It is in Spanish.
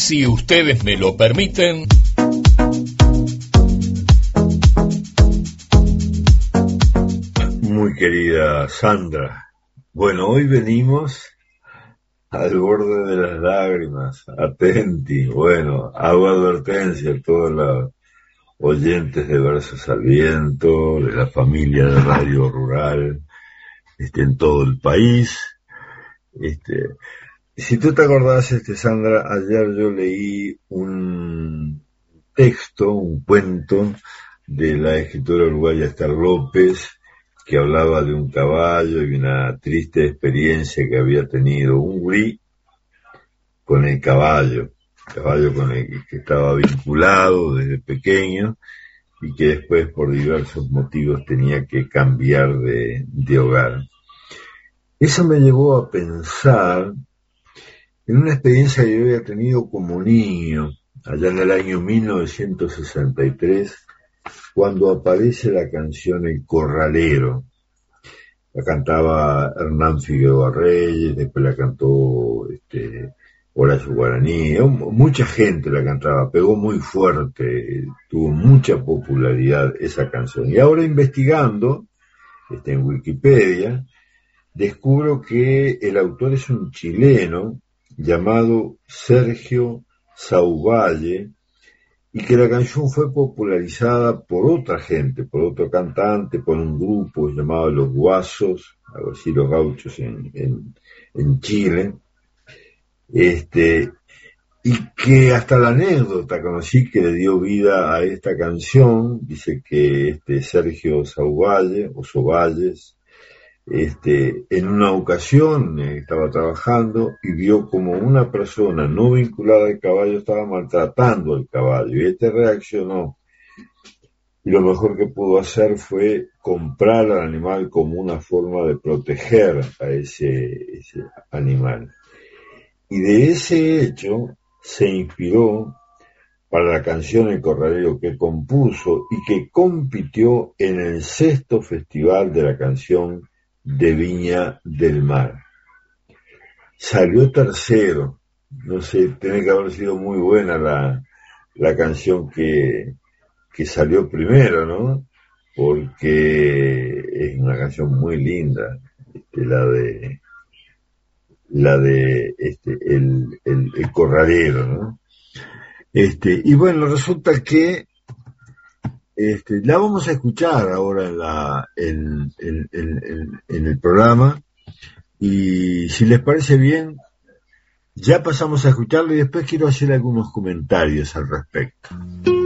Si ustedes me lo permiten. Muy querida Sandra, bueno, hoy venimos al borde de las lágrimas, atenti, bueno, hago advertencia a todos los oyentes de Versos al Viento, de la familia de Radio Rural, en todo el país. Si tú te acordás, Sandra, ayer yo leí un texto, un cuento de la escritora uruguaya Esther López, que hablaba de un caballo y una triste experiencia que había tenido un gurí con el caballo con el que estaba vinculado desde pequeño y que después por diversos motivos tenía que cambiar de hogar. Eso me llevó a pensar en una experiencia que yo había tenido como niño, allá en el año 1963, cuando aparece la canción El Corralero. La cantaba Hernán Figueroa Reyes, después la cantó Horacio Guaraní, mucha gente la cantaba, pegó muy fuerte, tuvo mucha popularidad esa canción. Y ahora investigando, en Wikipedia, descubro que el autor es un chileno llamado Sergio Sauvalle, y que la canción fue popularizada por otra gente, por otro cantante, por un grupo llamado Los Guasos, algo así, Los Gauchos en Chile, y que hasta la anécdota conocí que le dio vida a esta canción. Dice que Sergio Sauvalle, o Sovalles, en una ocasión estaba trabajando y vio como una persona no vinculada al caballo estaba maltratando al caballo, y reaccionó, y lo mejor que pudo hacer fue comprar al animal como una forma de proteger a ese animal, y de ese hecho se inspiró para la canción El Corralero, que compuso y que compitió en el 6º Festival de la Canción de Viña del Mar. Salió tercero, no sé, tiene que haber sido muy buena la canción que salió primero, ¿no? Porque es una canción muy linda, el Corralero, ¿no? Y bueno, resulta que la vamos a escuchar ahora en el programa, y si les parece bien, ya pasamos a escucharlo y después quiero hacer algunos comentarios al respecto.